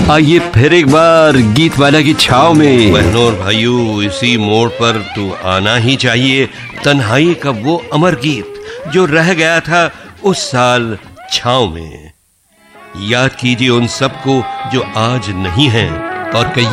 आइए फिर एक बार गीत वाला की छाव में। बहनों और भाइयों, इसी मोड़ पर तो आना ही चाहिए तन्हाई का वो अमर गीत जो रह गया था उस साल छाव में। याद कीजिए उन सबको जो आज नहीं हैं और कहिए